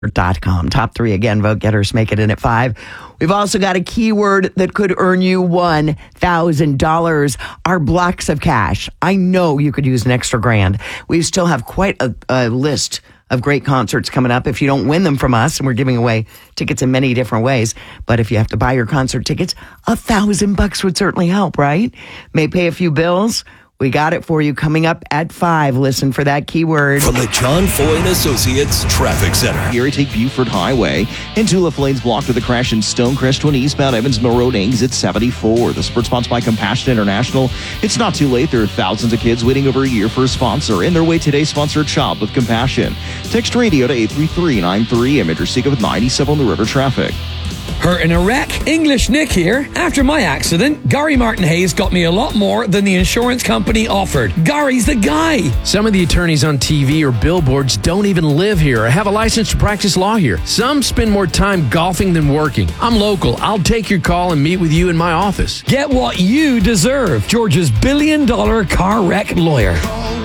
com. Top 3 again, vote getters make it in at 5. We've also got a keyword that could earn you $1,000. Our blocks of cash. I know you could use an extra grand. We still have quite a list of great concerts coming up. If you don't win them from us, and we're giving away tickets in many different ways, but if you have to buy your concert tickets, $1,000 would certainly help, right? May pay a few bills. We got it for you coming up at 5. Listen for that keyword. From the John Foy & Associates Traffic Center. Here, take Buford Highway into Lanes blocked with a crash in Stonecrest when eastbound Evans Mill Road exit 74. The Spurt sponsored by Compassion International. It's not too late. There are thousands of kids waiting over a year for a sponsor. In their way today, sponsored Shop with Compassion. Text radio to 83393 and enter Seeker with 97 on the river traffic. Hurt in a wreck? English Nick here. After my accident, Gary Martin Hayes got me a lot more than the insurance company offered. Gary's the guy. Some of the attorneys on TV or billboards don't even live here or have a license to practice law here. Some spend more time golfing than working. I'm local. I'll take your call and meet with you in my office. Get what you deserve. Georgia's $1 billion car wreck lawyer.